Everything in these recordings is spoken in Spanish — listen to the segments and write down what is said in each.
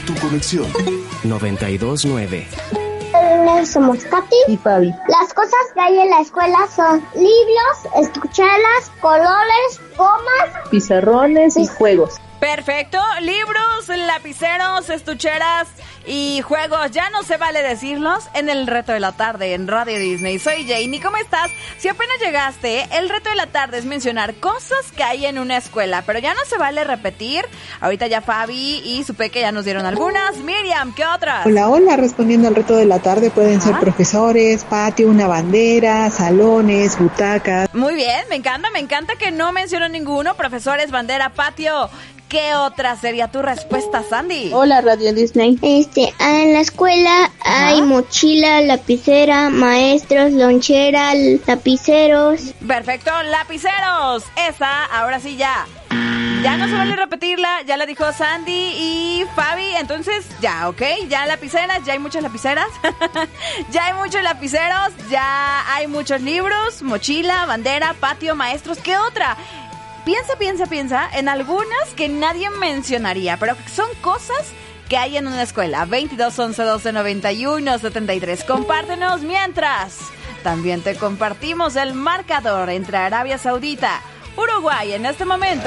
tu conexión. 92.9. Somos Katy y Fabi. Las cosas que hay en la escuela son libros, estucheras, colores, gomas, pizarrones y juegos. Perfecto, libros, lapiceros, estucheras y juegos. Ya no se vale decirlos en el reto de la tarde en Radio Disney. Soy Janie, ¿cómo estás? Si apenas llegaste, el reto de la tarde es mencionar cosas que hay en una escuela, pero ya no se vale repetir. Ahorita ya Fabi y su peque ya nos dieron algunas. Miriam, ¿qué otras? Hola, respondiendo al reto de la tarde pueden ser profesores, patio, una bandera, salones, butacas. Muy bien, me encanta que no menciono ninguno. Profesores, bandera, patio. ¿Qué otra sería tu respuesta, Sandy? Hola, Radio Disney. En la escuela hay mochila, lapicera, maestros, lonchera, lapiceros. Perfecto, lapiceros. Esa, ahora sí ya. Ya no se vale repetirla, ya la dijo Sandy y Fabi, entonces ya, ¿ok? Ya lapiceras, ya hay muchas lapiceras, ya hay muchos lapiceros, ya hay muchos libros, mochila, bandera, patio, maestros, ¿qué otra? Piensa en algunas que nadie mencionaría, pero son cosas que hay en una escuela. 22 11 12 91 73. Compártenos mientras. También te compartimos el marcador entre Arabia Saudita, Uruguay en este momento.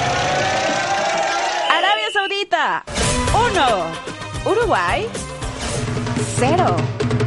Arabia Saudita 1, Uruguay 0.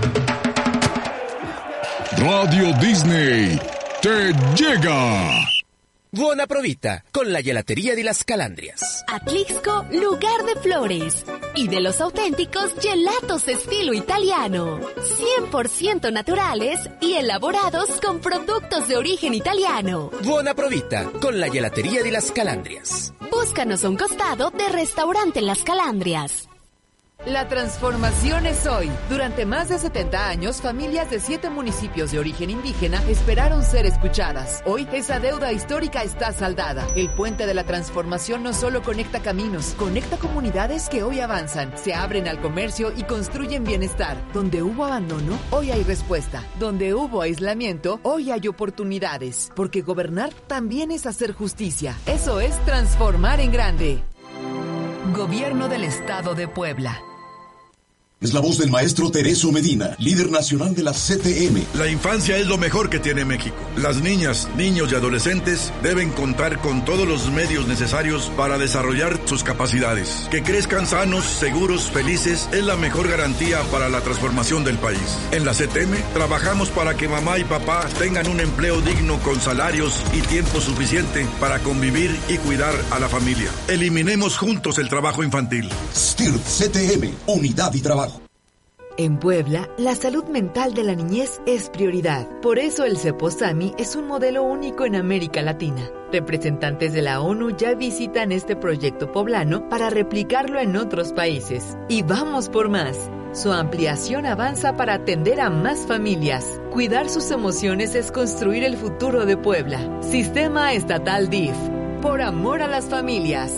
Radio Disney te llega. Buona provita con la gelatería de las Calandrias. Atlixco, lugar de flores y de los auténticos gelatos estilo italiano. 100% naturales y elaborados con productos de origen italiano. Buona provita con la gelatería de las Calandrias. Búscanos a un costado de Restaurante Las Calandrias. La transformación es hoy. Durante más de 70 años, familias de 7 municipios de origen indígena esperaron ser escuchadas. Hoy, esa deuda histórica está saldada. El puente de la transformación no solo conecta caminos, conecta comunidades que hoy avanzan, se abren al comercio y construyen bienestar. Donde hubo abandono, hoy hay respuesta. Donde hubo aislamiento, hoy hay oportunidades. Porque gobernar también es hacer justicia. Eso es transformar en grande. Gobierno del Estado de Puebla. Es la voz del maestro Tereso Medina, líder nacional de la CTM. La infancia es lo mejor que tiene México. Las niñas, niños y adolescentes deben contar con todos los medios necesarios para desarrollar sus capacidades. Que crezcan sanos, seguros, felices es la mejor garantía para la transformación del país. En la CTM trabajamos para que mamá y papá tengan un empleo digno con salarios y tiempo suficiente para convivir y cuidar a la familia. Eliminemos juntos el trabajo infantil. STIRT CTM, Unidad y Trabajo. En Puebla, la salud mental de la niñez es prioridad. Por eso el CEPOSAMI es un modelo único en América Latina. Representantes de la ONU ya visitan este proyecto poblano para replicarlo en otros países. Y vamos por más. Su ampliación avanza para atender a más familias. Cuidar sus emociones es construir el futuro de Puebla. Sistema Estatal DIF. Por amor a las familias.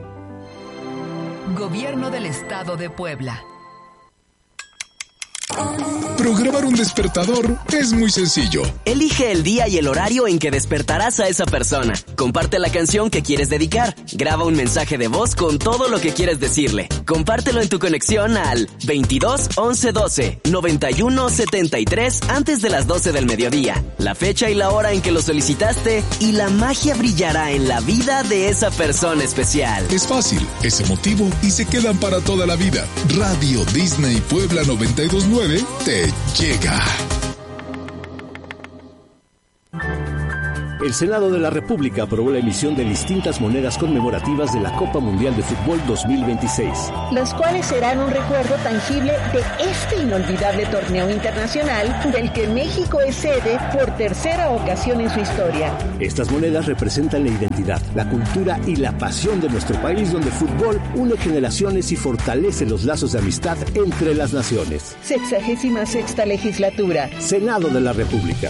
Gobierno del Estado de Puebla. Programar un despertador es muy sencillo. Elige el día y el horario en que despertarás a esa persona. Comparte la canción que quieres dedicar. Graba un mensaje de voz con todo lo que quieres decirle. Compártelo en tu conexión al 22 11 12 91 73 antes de las 12 del mediodía. La fecha y la hora en que lo solicitaste y la magia brillará en la vida de esa persona especial. Es fácil, es emotivo y se quedan para toda la vida. Radio Disney Puebla 92.9 te llega. El Senado de la República aprobó la emisión de distintas monedas conmemorativas de la Copa Mundial de Fútbol 2026. Las cuales serán un recuerdo tangible de este inolvidable torneo internacional del que México es sede por tercera ocasión en su historia. Estas monedas representan la identidad, la cultura y la pasión de nuestro país, donde el fútbol une generaciones y fortalece los lazos de amistad entre las naciones. 66ª legislatura. Senado de la República.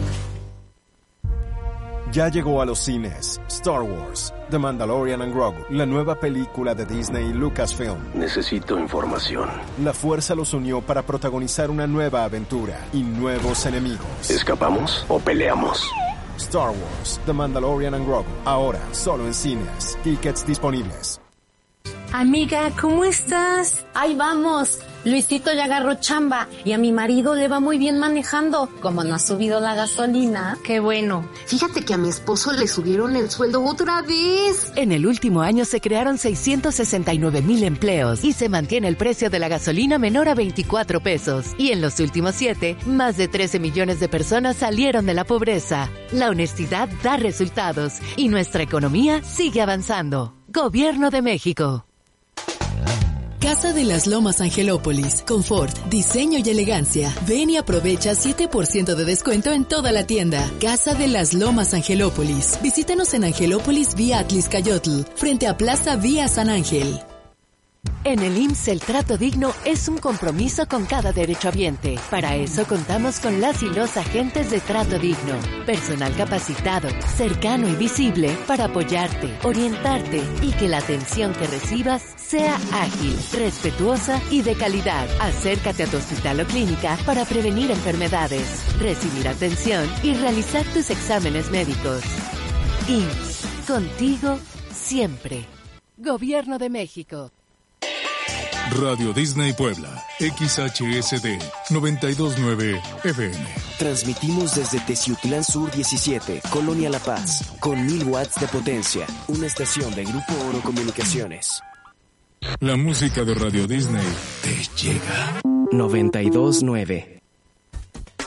Ya llegó a los cines Star Wars, The Mandalorian and Grogu, la nueva película de Disney y Lucasfilm. Necesito información. La fuerza los unió para protagonizar una nueva aventura y nuevos enemigos. ¿Escapamos o peleamos? Star Wars, The Mandalorian and Grogu, ahora solo en cines. Tickets disponibles. Amiga, ¿cómo estás? Ahí vamos. Luisito ya agarró chamba y a mi marido le va muy bien manejando. Como no ha subido la gasolina. Qué bueno. Fíjate que a mi esposo le subieron el sueldo otra vez. En el último año se crearon 669,000 empleos y se mantiene el precio de la gasolina menor a 24 pesos. Y en los últimos 7, más de 13 millones de personas salieron de la pobreza. La honestidad da resultados y nuestra economía sigue avanzando. Gobierno de México. Casa de las Lomas Angelópolis. Confort, diseño y elegancia. Ven y aprovecha 7% de descuento en toda la tienda. Casa de las Lomas Angelópolis. Visítanos en Angelópolis vía Atliscayotl, frente a Plaza Vía San Ángel. En el IMSS el trato digno es un compromiso con cada derechohabiente. Para eso contamos con las y los agentes de Trato Digno. Personal capacitado, cercano y visible para apoyarte, orientarte y que la atención que recibas sea ágil, respetuosa y de calidad. Acércate a tu hospital o clínica para prevenir enfermedades, recibir atención y realizar tus exámenes médicos. IMSS, contigo siempre. Gobierno de México. Radio Disney Puebla, XHSD 92.9 FM. Transmitimos desde Teciutlán Sur 17, Colonia La Paz, con 1000 watts de potencia, una estación de Grupo Oro Comunicaciones. La música de Radio Disney te llega. 92.9